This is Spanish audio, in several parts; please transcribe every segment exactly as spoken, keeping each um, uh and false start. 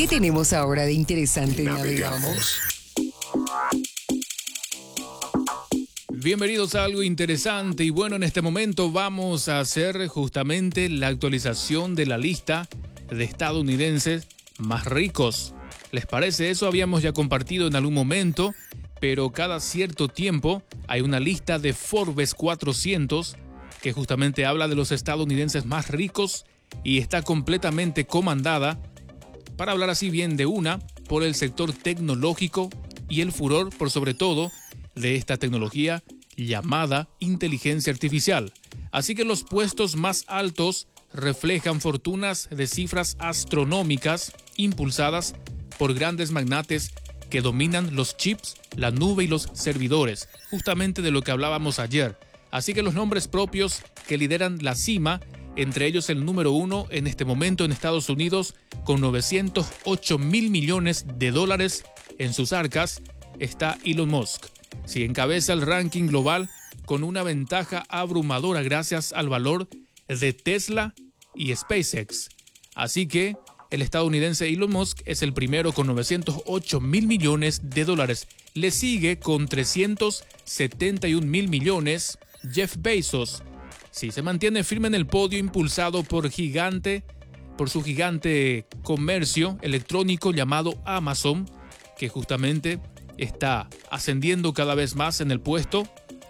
¿Qué tenemos ahora de interesante? Navegamos. Bienvenidos a algo interesante y bueno, en este momento vamos a hacer justamente la actualización de la lista de estadounidenses más ricos. ¿Les parece? Eso habíamos ya compartido en algún momento, pero cada cierto tiempo hay una lista de Forbes cuatrocientos que justamente habla de los estadounidenses más ricos y está completamente comandada, para hablar así bien de una, por el sector tecnológico y el furor por sobre todo de esta tecnología llamada inteligencia artificial. Así que los puestos más altos reflejan fortunas de cifras astronómicas impulsadas por grandes magnates que dominan los chips, la nube y los servidores, justamente de lo que hablábamos ayer. Así que los nombres propios que lideran la cima, entre ellos el número uno en este momento en Estados Unidos, con novecientos ocho mil millones de dólares en sus arcas, está Elon Musk. Si encabeza el ranking global con una ventaja abrumadora gracias al valor de Tesla y SpaceX. Así que el estadounidense Elon Musk es el primero con novecientos ocho mil millones de dólares. Le sigue con trescientos setenta y un mil millones Jeff Bezos. Sí, se mantiene firme en el podio impulsado por gigante, por su gigante comercio electrónico llamado Amazon, que justamente está ascendiendo cada vez más en el puesto,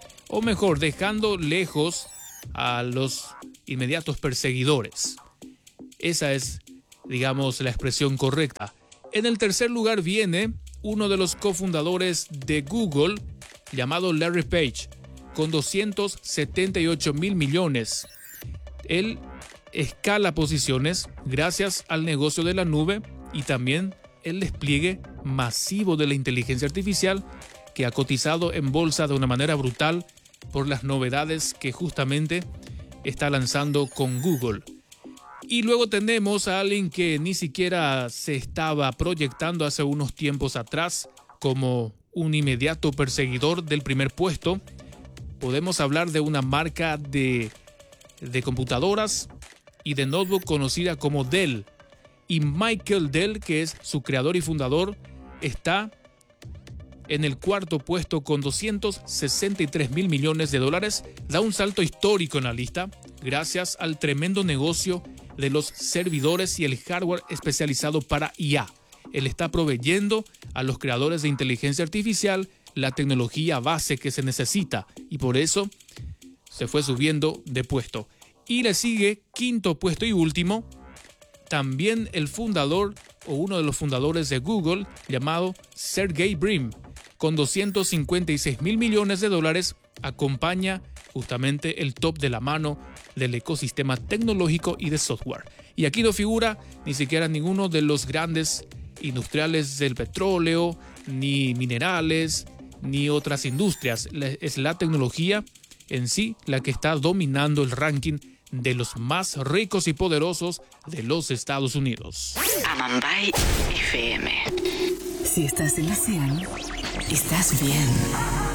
o mejor, dejando lejos a los inmediatos perseguidores. Esa es, digamos, la expresión correcta. En el tercer lugar viene uno de los cofundadores de Google, llamado Larry Page, con doscientos setenta y ocho mil millones. Él escala posiciones gracias al negocio de la nube y también el despliegue masivo de la inteligencia artificial, que ha cotizado en bolsa de una manera brutal por las novedades que justamente está lanzando con Google. Y luego tenemos a alguien que ni siquiera se estaba proyectando hace unos tiempos atrás como un inmediato perseguidor del primer puesto. Podemos hablar de una marca de, de computadoras y de notebook conocida como Dell. Y Michael Dell, que es su creador y fundador, está en el cuarto puesto con doscientos sesenta y tres mil millones de dólares. Da un salto histórico en la lista gracias al tremendo negocio de los servidores y el hardware especializado para I A. Él está proveyendo a los creadores de inteligencia artificial la tecnología base que se necesita y por eso se fue subiendo de puesto. Y le sigue quinto puesto y último también el fundador o uno de los fundadores de Google, llamado Sergey Brin, con doscientos cincuenta y seis mil millones de dólares, acompaña justamente el top de la mano del ecosistema tecnológico y de software. Y aquí no figura ni siquiera ninguno de los grandes industriales del petróleo, ni minerales, ni otras industrias. Es la tecnología en sí la que está dominando el ranking de los más ricos y poderosos de los Estados Unidos. Amambay F M. Si estás en la C E A N, estás bien.